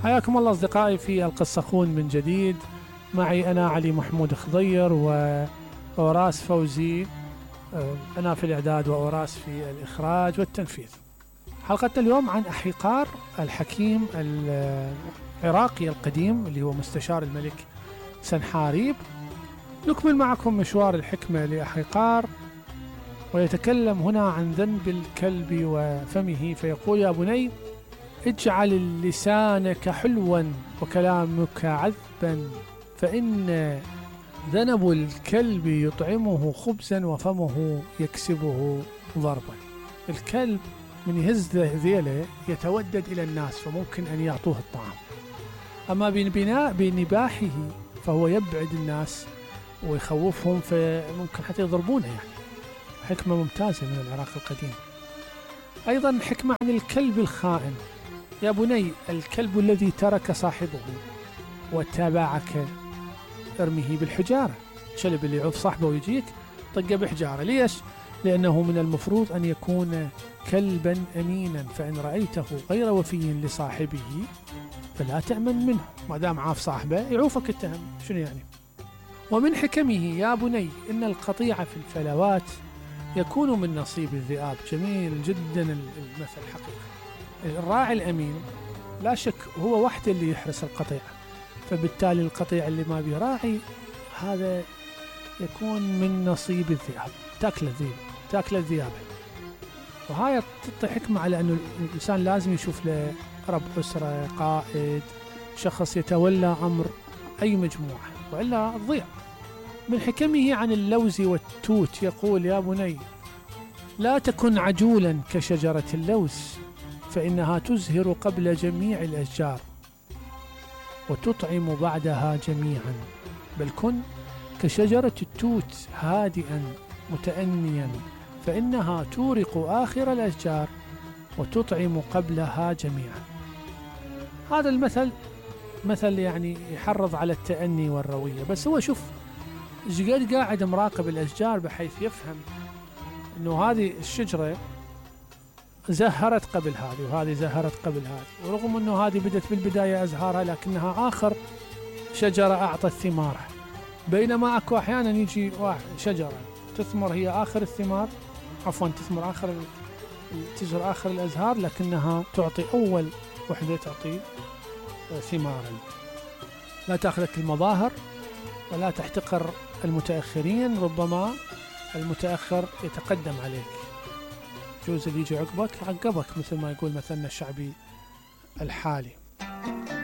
حياكم الله أصدقائي في القصة خون من جديد. معي أنا علي محمود خضير وأوراس فوزي، أنا في الإعداد وأوراس في الإخراج والتنفيذ. حلقتنا اليوم عن أحيقار الحكيم العراقي القديم اللي هو مستشار الملك سنحاريب. نكمل معكم مشوار الحكمة لأحيقار، ويتكلم هنا عن ذنب الكلب وفمه، فيقول: يا بني، اجعل لسانك حلوا وكلامك عذبا، فإن ذنب الكلب يطعمه خبزا وفمه يكسبه ضربا. الكلب من يهز ذيله يتودد إلى الناس، فممكن أن يعطوه الطعام، أما بنباحه فهو يبعد الناس ويخوفهم، فممكن حتى يضربونه. يعني حكمة ممتازة من العراق القديم. أيضا حكمة عن الكلب الخائن: يا بني، الكلب الذي ترك صاحبه واتبعك ارميه بالحجارة. الكلب اللي يعوف صاحبه ويجيك طقه بحجارة. ليش؟ لأنه من المفروض أن يكون كلبا أمينا، فإن رأيته غير وفي لصاحبه فلا تأمن منه. ما دام عاف صاحبه يعوفك التهم، شنو يعني؟ ومن حكمه: يا بني، إن القطيع في الفلوات يكون من نصيب الذئاب. جميل جدا المثل حقيقة. الراعي الأمين لا شك هو وحده اللي يحرس القطيع، فبالتالي القطيع اللي ما بيراعي هذا يكون من نصيب الذئاب، تاكل الذئاب. وهاي تعطي حكمة على أنه الإنسان لازم يشوف له رب أسرة، قائد، شخص يتولى أمر أي مجموعة، وإلا تضيع. من حكمه عن اللوز والتوت يقول: يا بني، لا تكن عجولا كشجرة اللوز، فإنها تزهر قبل جميع الأشجار وتطعم بعدها جميعا، بل كن كشجرة التوت هادئا متأنيا، فإنها تورق آخر الأشجار وتطعم قبلها جميعا. هذا المثل مثل يعني يحرض على التأني والروية، بس هو شوف قد قاعد مراقب الأشجار بحيث يفهم أنه هذه الشجرة زهرت قبل هذه، وهذه زهرت قبل هذه، ورغم أنه هذه بدت بالبداية أزهارها لكنها آخر شجرة أعطت ثمارها، بينما أكو أحيانا يجي شجرة تثمر هي آخر الثمار، تثمر آخر، تزهر آخر الأزهار، لكنها تعطي أول وحدة تعطي ثمارا. لا تأخذك المظاهر ولا تحتقر المتأخرين، ربما المتأخر يتقدم عليك، جوز اللي يجي عقبك مثل ما يقول مثلنا الشعبي الحالي.